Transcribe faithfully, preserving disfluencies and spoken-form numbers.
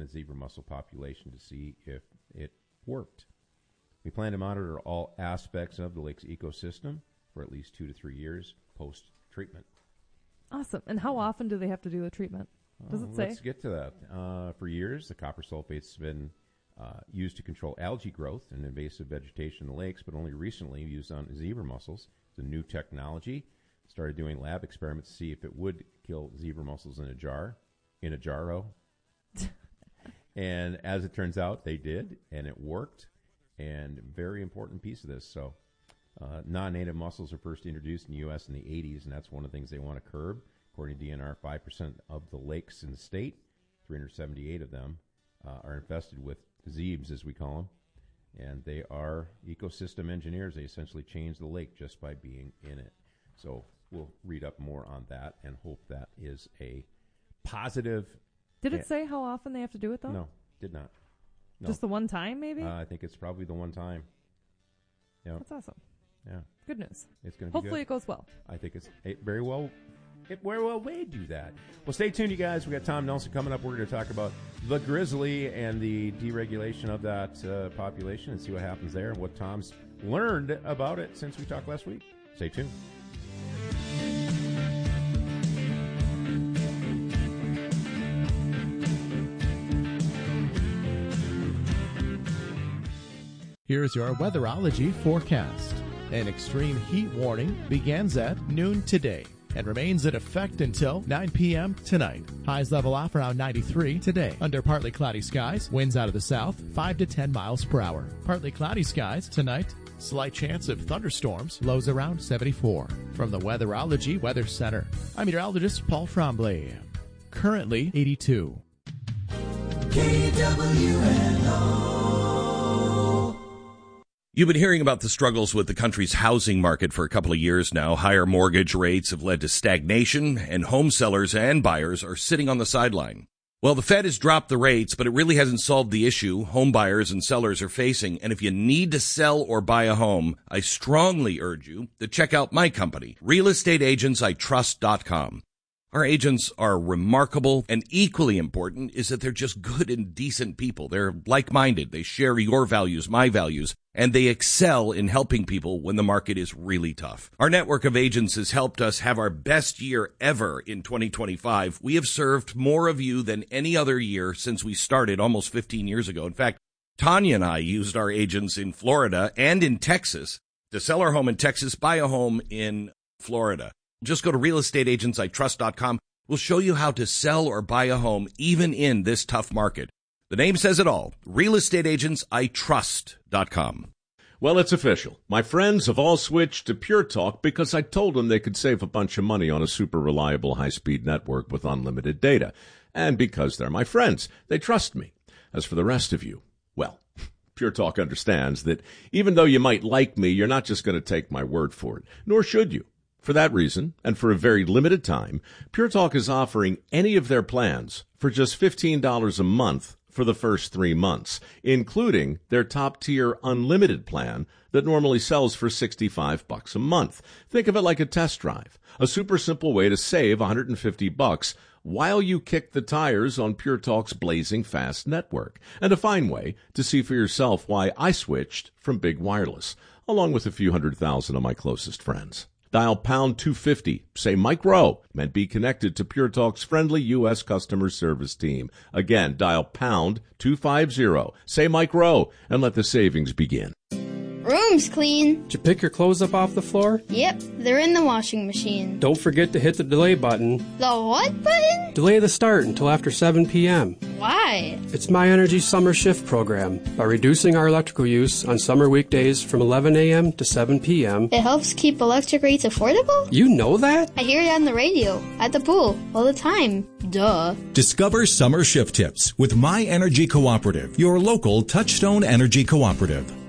the zebra mussel population to see if it worked. We plan to monitor all aspects of the lake's ecosystem for at least two to three years post-treatment. Awesome. And how often do they have to do the treatment? Does uh, it say? Let's get to that. Uh, for years, the copper sulfate's been uh, used to control algae growth and invasive vegetation in the lakes, but only recently used on zebra mussels. It's a new technology. Started doing lab experiments to see if it would kill zebra mussels in a jar, in a jarro. And as it turns out, they did, and it worked. And very important piece of this. So uh, non-native mussels were first introduced in the U S in the eighties, and that's one of the things they want to curb. According to D N R, five percent of the lakes in the state, three hundred seventy-eight of them, uh, are infested with zebes, as we call them. And they are ecosystem engineers. They essentially change the lake just by being in it. So we'll read up more on that and hope that is a positive. Did it say how often they have to do it, though? No, did not. No. Just the one time, maybe? Uh, I think it's probably the one time. Yeah. That's awesome. Yeah. Good news. It's going to be Hopefully good. it goes well. I think it's it very well. It very well may do that. Well, stay tuned, you guys. We got Tom Nelson coming up. We're going to talk about the grizzly and the deregulation of that uh, population and see what happens there and what Tom's learned about it since we talked last week. Stay tuned. Here's your weatherology forecast. An extreme heat warning begins at noon today and remains in effect until nine p.m. tonight. Highs level off around ninety-three today. Under partly cloudy skies, winds out of the south, five to ten miles per hour. Partly cloudy skies tonight. Slight chance of thunderstorms, lows around seventy-four. From the Weatherology Weather Center, I'm meteorologist Paul Frombley. Currently eighty-two. K W N O. You've been hearing about the struggles with the country's housing market for a couple of years now. Higher mortgage rates have led to stagnation, and home sellers and buyers are sitting on the sideline. Well, the Fed has dropped the rates, but it really hasn't solved the issue home buyers and sellers are facing. And if you need to sell or buy a home, I strongly urge you to check out my company, real estate agents I trust dot com. Our agents are remarkable, and equally important is that they're just good and decent people. They're like-minded. They share your values, my values, and they excel in helping people when the market is really tough. Our network of agents has helped us have our best year ever in twenty twenty-five. We have served more of you than any other year since we started almost fifteen years ago. In fact, Tanya and I used our agents in Florida and in Texas to sell our home in Texas, buy a home in Florida. Just go to real estate agents I trust dot com. We'll show you how to sell or buy a home even in this tough market. The name says it all. real estate agents I trust dot com. Well, it's official. My friends have all switched to Pure Talk because I told them they could save a bunch of money on a super reliable high-speed network with unlimited data. And because they're my friends, they trust me. As for the rest of you, well, Pure Talk understands that even though you might like me, you're not just going to take my word for it, nor should you. For that reason, and for a very limited time, Pure Talk is offering any of their plans for just fifteen dollars a month for the first three months, including their top-tier unlimited plan that normally sells for sixty-five bucks a month. Think of it like a test drive, a super simple way to save one hundred fifty bucks while you kick the tires on Pure Talk's blazing fast network, and a fine way to see for yourself why I switched from big wireless, along with a few hundred thousand of my closest friends. Dial pound two fifty, say Mike Rowe, and be connected to Pure Talk's friendly U S customer service team. Again, dial pound two fifty, say Mike Rowe, and let the savings begin. Room's clean. Did you pick your clothes up off the floor? Yep, they're in the washing machine. Don't forget to hit the delay button. The what button? Delay the start until after seven p.m. Why? It's My Energy Summer Shift program. By reducing our electrical use on summer weekdays from eleven a.m. to seven p.m. It helps keep electric rates affordable? You know that? I hear it on the radio, at the pool, all the time. Duh. Discover summer shift tips with My Energy Cooperative, your local Touchstone Energy Cooperative.